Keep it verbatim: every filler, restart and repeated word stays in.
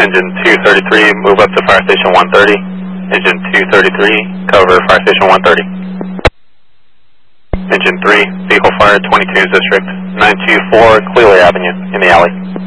Engine two thirty-three, move up to Fire Station one thirty. Engine two thirty-three, cover Fire Station one thirty. Engine three, vehicle fire twenty-two District, nine two four Clearway Avenue, in the alley.